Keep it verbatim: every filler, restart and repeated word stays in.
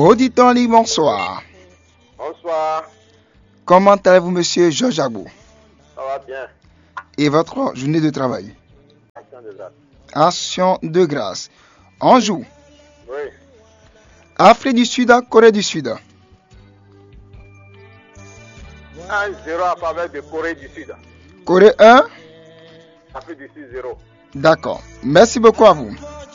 Auditeur libre, bonsoir. Bonsoir. Comment allez-vous, monsieur Georges Agbo? Ça va bien. Et votre journée de travail? Action de grâce. Action de grâce. On joue. Oui. Afrique du Sud, Corée du Sud. un zéro en faveur de Corée du Sud. Corée un. Afrique du Sud zéro. D'accord. Merci beaucoup à vous.